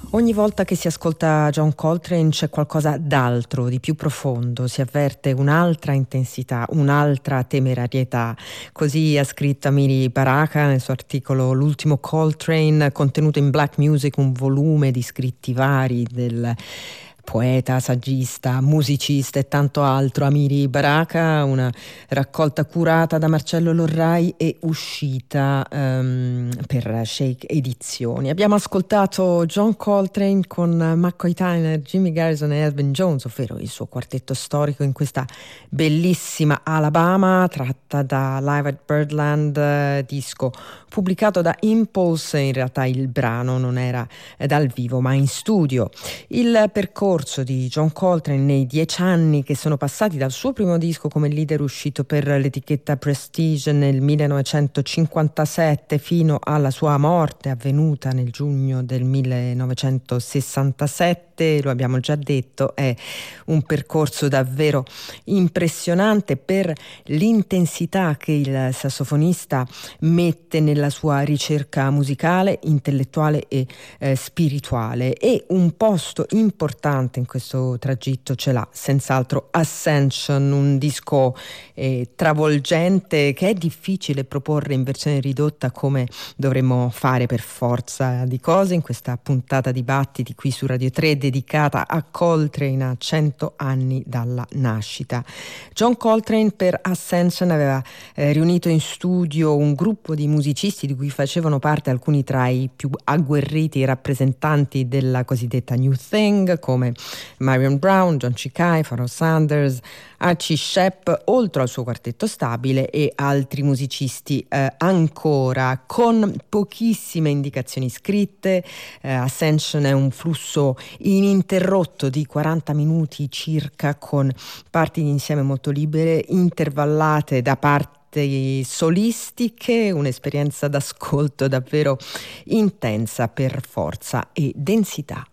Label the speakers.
Speaker 1: Ogni volta che si ascolta John Coltrane c'è qualcosa d'altro, di più profondo, si avverte un'altra intensità, un'altra temerarietà. Così ha scritto Amiri Baraka nel suo articolo L'ultimo Coltrane, contenuto in Black Music, un volume di scritti vari del poeta, saggista, musicista e tanto altro. Amiri Baraka, una raccolta curata da Marcello Lorrai e uscita per Shake Edizioni. Abbiamo ascoltato John Coltrane con McCoy Tyner, Jimmy Garrison e Elvin Jones, ovvero il suo quartetto storico, in questa bellissima Alabama tratta da Live at Birdland, disco pubblicato da Impulse. In realtà il brano non era dal vivo ma in studio. Il percorso di John Coltrane nei 10 anni che sono passati dal suo primo disco come leader uscito per l'etichetta Prestige nel 1957 fino alla sua morte avvenuta nel giugno del 1967, lo abbiamo già detto, è un percorso davvero impressionante per l'intensità che il sassofonista mette nella sua ricerca musicale, intellettuale e spirituale. E un posto importante in questo tragitto ce l'ha senz'altro Ascension, un disco travolgente che è difficile proporre in versione ridotta come dovremmo fare per forza di cose in questa puntata di Battiti qui su Radio 3 dedicata a Coltrane, a 100 anni dalla nascita. John Coltrane per Ascension aveva riunito in studio un gruppo di musicisti di cui facevano parte alcuni tra i più agguerriti rappresentanti della cosiddetta New Thing come Marion Brown, John Ciccai, Pharoah Sanders, Archie Shepp, oltre al suo quartetto stabile e altri musicisti ancora, con pochissime indicazioni scritte. Ascension è un flusso ininterrotto di 40 minuti circa, con parti di insieme molto libere, intervallate da parti solistiche, un'esperienza d'ascolto davvero intensa per forza e densità.